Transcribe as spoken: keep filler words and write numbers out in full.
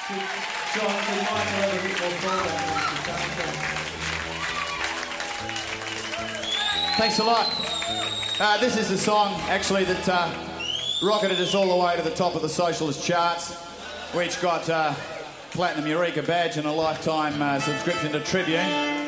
John, could Michael have a bit more forward? Thanks a lot. Uh, this is a song, actually, that uh, rocketed us all the way to the top of the socialist charts. We each got uh, Platinum Eureka badge and a lifetime uh, subscription to Tribune.